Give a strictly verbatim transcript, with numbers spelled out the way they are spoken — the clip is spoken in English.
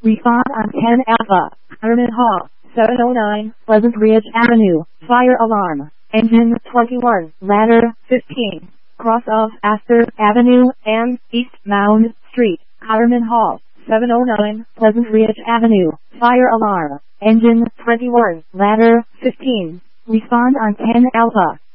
Respond on ten Alpha, Harmon Hall, seven oh nine, Pleasant Ridge Avenue, fire alarm, engine twenty-one, ladder fifteen, cross of Astor Avenue and East Mound Street, Harmon Hall, seven oh nine, Pleasant Ridge Avenue, fire alarm, engine twenty-one, ladder fifteen. Respond on ten Alpha.